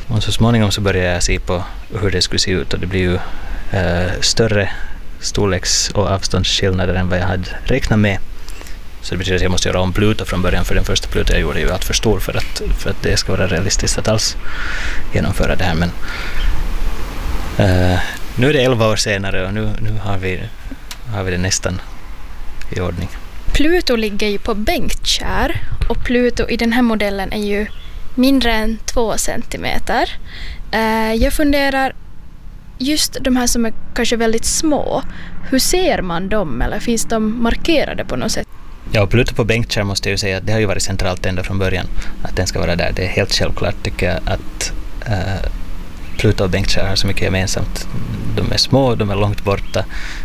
Och så småningom så började jag se på hur det skulle se ut, och det blir ju större storleks- och avståndsskillnader än vad jag hade räknat med. Så det betyder att jag måste göra om Pluto från början, för den första Pluto jag gjorde är ju allt för stor för att det ska vara realistiskt att alls genomföra det här. Men nu är det 11 år senare och nu har vi det nästan i ordning. Pluto ligger ju på bänkskär, och Pluto i den här modellen är ju mindre än 2 centimeter. Jag funderar, just de här som är kanske väldigt små, hur ser man dem, eller finns de markerade på något sätt? Ja, och Pluto på bänkskär måste jag ju säga att det har ju varit centralt ända från början, att den ska vara där. Det är helt självklart, tycker jag, att Pluto och bänkskär har så mycket gemensamt. De är små, de är långt borta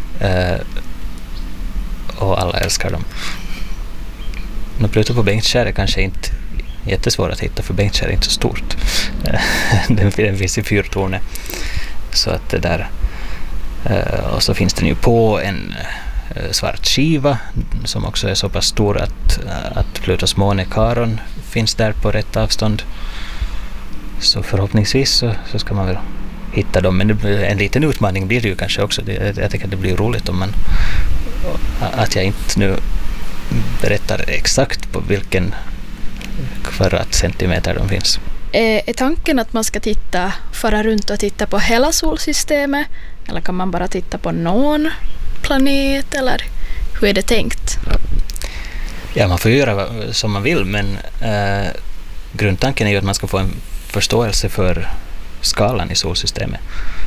och alla älskar dem. Pluto på bänkskär är kanske inte jättesvår att hitta, för bänkskär är inte så stort. Den finns i fyrtornet. Så att det där. Och så finns den ju på en svart skiva som också är så pass stor att Plutos måne Charon finns där på rätt avstånd. Så förhoppningsvis så ska man väl hitta dem. Men en liten utmaning blir det ju kanske också. Jag tycker att det blir roligt om att jag inte nu berättar exakt på vilken kvadratcentimeter de finns. Är tanken att man ska fara runt och titta på hela solsystemet, eller kan man bara titta på någon planet, eller hur är det tänkt? Ja, man får göra som man vill, men grundtanken är ju att man ska få en förståelse för skalan i solsystemet.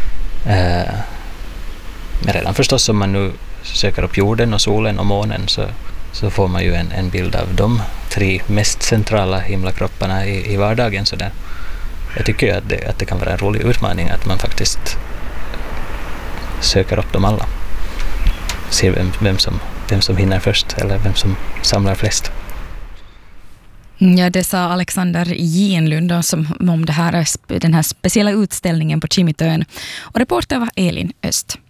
Men redan förstås om man nu söker upp jorden och solen och månen så får man ju en bild av de 3 mest centrala himlakropparna i vardagen. Så där. Jag tycker ju att det kan vara en rolig utmaning att man faktiskt söker upp dem alla. Se vem som hinner först, eller vem som samlar flest. Ja, det sa Alexander Gienlund om den här speciella utställningen på Kimitön. Och reporter var Elin Öst.